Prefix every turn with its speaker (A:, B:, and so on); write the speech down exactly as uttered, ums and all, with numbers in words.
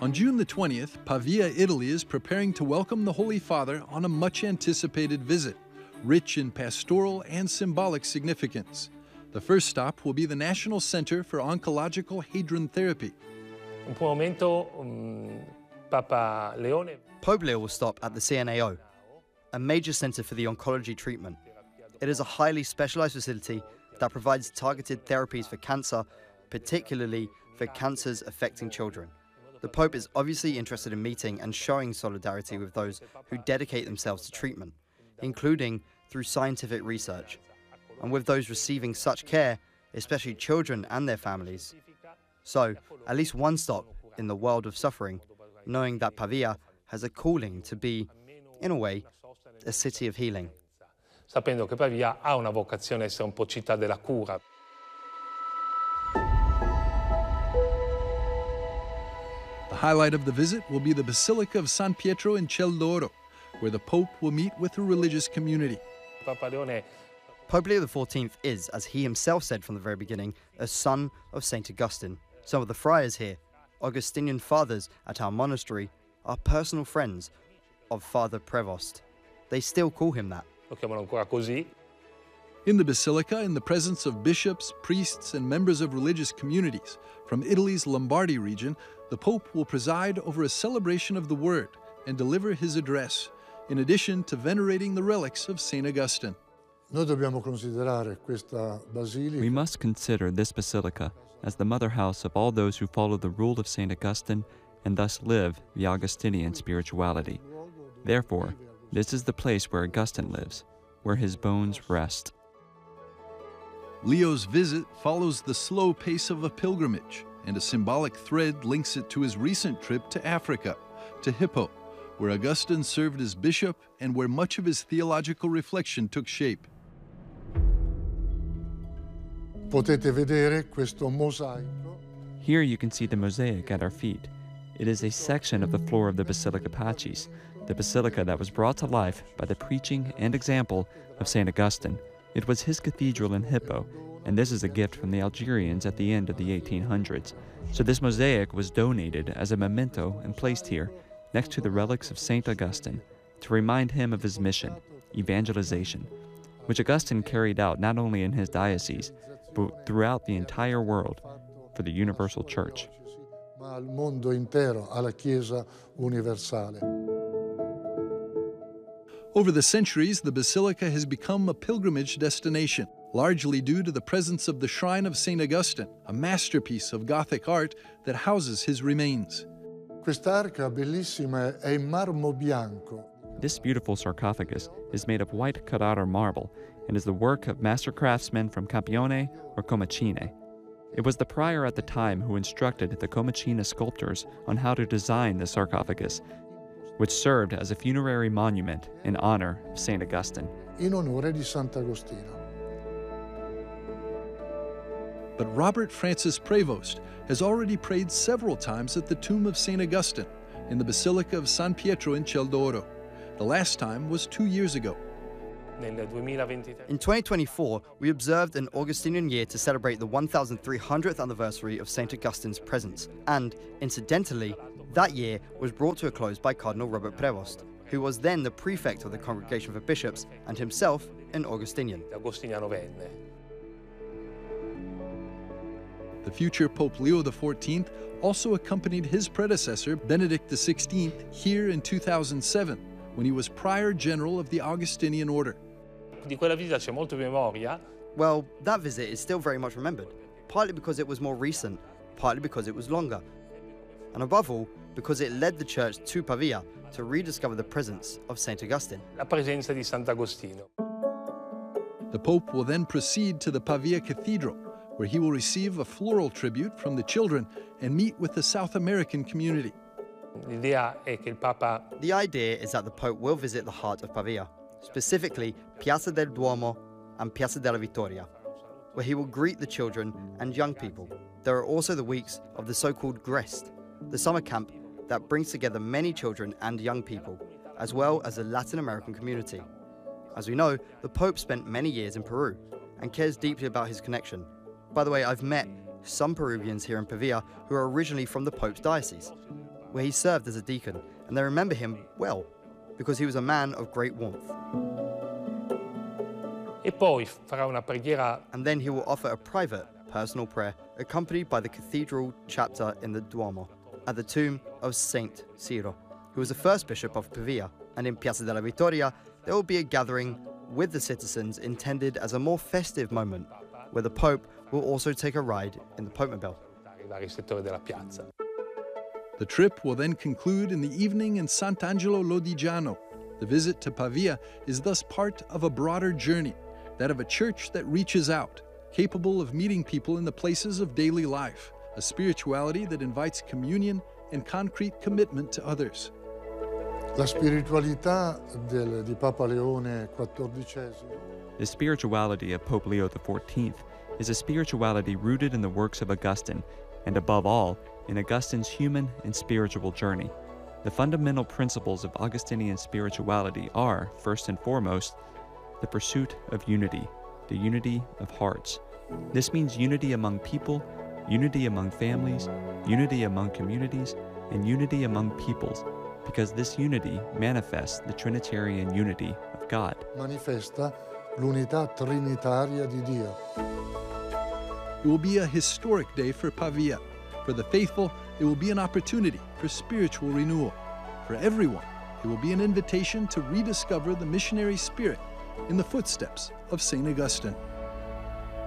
A: On June the twentieth, Pavia, Italy is preparing to welcome the Holy Father on a much-anticipated visit, rich in pastoral and symbolic significance. The first stop will be the National Center for Oncological Hadron Therapy.
B: Pope Leo will stop at the C N A O, a major center for the oncology treatment. It is a highly specialized facility that provides targeted therapies for cancer, particularly for cancers affecting children. The Pope is obviously interested in meeting and showing solidarity with those who dedicate themselves to treatment, including through scientific research, and with those receiving such care, especially children and their families. So, at least one stop in the world of suffering, knowing that Pavia has a calling to be, in a way, a city of healing.
C: Sapendo che Pavia ha una vocazione a essere un po' città della cura.
A: The highlight of the visit will be the Basilica of San Pietro in Ciel d'Oro, where the Pope will meet with the religious community.
B: Pope Leo the fourteenth is, as he himself said from the very beginning, a son of Saint Augustine. Some of the friars here, Augustinian fathers at our monastery, are personal friends of Father Prevost. They still call him that.
A: In the Basilica, in the presence of bishops, priests, and members of religious communities from Italy's Lombardy region, the Pope will preside over a celebration of the Word and deliver his address, in addition to venerating the relics of Saint Augustine.
D: We
E: must consider this basilica as the mother house of all those who follow the rule of Saint Augustine and thus live the Augustinian spirituality. Therefore, this is the place where Augustine lives, where his bones rest.
A: Leo's visit follows the slow pace of a pilgrimage, and a symbolic thread links it to his recent trip to Africa, to Hippo, where Augustine served as bishop and where much of his theological reflection took shape.
E: Here you can see the mosaic at our feet. It is a section of the floor of the Basilica Pacis, the basilica that was brought to life by the preaching and example of Saint Augustine. It was his cathedral in Hippo, and this is a gift from the Algerians at the end of the eighteen hundreds. So this mosaic was donated as a memento and placed here, next to the relics of Saint Augustine, to remind him of his mission, evangelization, which Augustine carried out not only in his diocese, but throughout the entire world for the universal church.
A: Over the centuries, the Basilica has become a pilgrimage destination, largely due to the presence of the Shrine of Saint Augustine, a masterpiece of Gothic art that houses his remains.
E: This beautiful sarcophagus is made of white Carrara marble and is the work of master craftsmen from Campione or Comacine. It was the prior at the time who instructed the Comacina sculptors on how to design the sarcophagus, which served as a funerary monument in honor of Saint Augustine.
D: In onore di Sant'Agostino.
A: But Robert Francis Prevost has already prayed several times at the tomb of Saint Augustine in the Basilica of San Pietro in Ciel d'Oro. The last time was two years ago.
B: In twenty twenty-four, we observed an Augustinian year to celebrate the one thousand three hundredth anniversary of Saint Augustine's presence, and, incidentally, that year was brought to a close by Cardinal Robert Prevost, who was then the prefect of the Congregation for Bishops and himself an Augustinian.
A: The future Pope Leo the fourteenth also accompanied his predecessor, Benedict the sixteenth, here in two thousand seven, when he was Prior General of the Augustinian Order.
B: Well, that visit is still very much remembered, partly because it was more recent, partly because it was longer, and above all, because it led the Church to Pavia to rediscover the presence of Saint Augustine.
C: La presenza di Sant'Agostino.
A: The Pope will then proceed to the Pavia Cathedral, where he will receive a floral tribute from the children and meet with the South American community.
B: The idea is that the Pope will visit the heart of Pavia, specifically Piazza del Duomo and Piazza della Vittoria, where he will greet the children and young people. There are also the weeks of the so-called Grest, the summer camp that brings together many children and young people, as well as the Latin American community. As we know, the Pope spent many years in Peru and cares deeply about his connection. By the way, I've met some Peruvians here in Pavia who are originally from the Pope's diocese. where he served as a deacon, and they remember him well because he was a man of great warmth.
C: E poi farà una preghiera.
B: And then he will offer a private, personal prayer accompanied by the cathedral chapter in the Duomo at the tomb of Saint Ciro, who was the first bishop of Pavia. And in Piazza della Vittoria, there will be a gathering with the citizens intended as a more festive moment, where the Pope will also take a ride in the Popemobile.
A: The trip will then conclude in the evening in Sant'Angelo Lodigiano. The visit to Pavia is thus part of a broader journey, that of a church that reaches out, capable of meeting people in the places of daily life, a spirituality that invites communion and concrete commitment to others.
D: La spiritualità del, di Papa Leone quattordicesimo.
E: The spirituality of Pope Leo the fourteenth is a spirituality rooted in the works of Augustine, and above all, in Augustine's human and spiritual journey. The fundamental principles of Augustinian spirituality are, first and foremost, the pursuit of unity, the unity of hearts. This means unity among people, unity among families, unity among communities, and unity among peoples, because this unity manifests the Trinitarian unity of God.
D: Manifesta l'unità trinitaria di Dio.
A: It will be a historic day for Pavia. For the faithful, it will be an opportunity for spiritual renewal. For everyone, it will be an invitation to rediscover the missionary spirit in the footsteps of Saint Augustine.